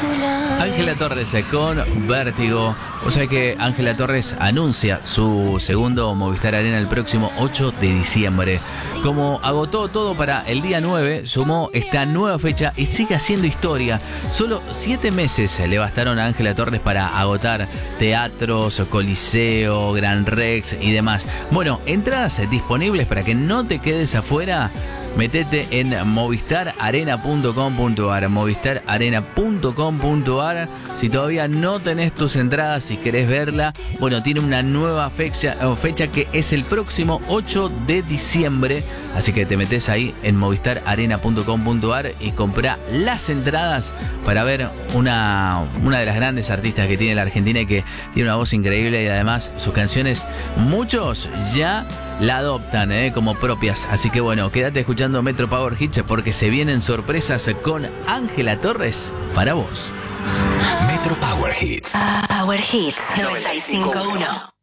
Ángela Torres con Vértigo. O sea que Ángela Torres anuncia su segundo Movistar Arena el próximo 8 de diciembre. Como agotó todo para el día 9, sumó esta nueva fecha y sigue haciendo historia. Solo 7 meses le bastaron a Ángela Torres para agotar teatros, Coliseo, Gran Rex y demás. Bueno, entradas disponibles para que no te quedes afuera. Metete en movistararena.com.ar, movistararena.com.ar. Si todavía no tenés tus entradas, si querés verla, bueno, tiene una nueva fecha que es el próximo 8 de diciembre. Así que te metés ahí en movistararena.com.ar y comprá las entradas para ver una de las grandes artistas que tiene la Argentina y que tiene una voz increíble y además sus canciones, muchos ya la adoptan como propias. Así que bueno, quédate escuchando Metro Power Hits porque se vienen sorpresas con Ángela Torres para vos. Metro Power Hits. Power Hits 95.1.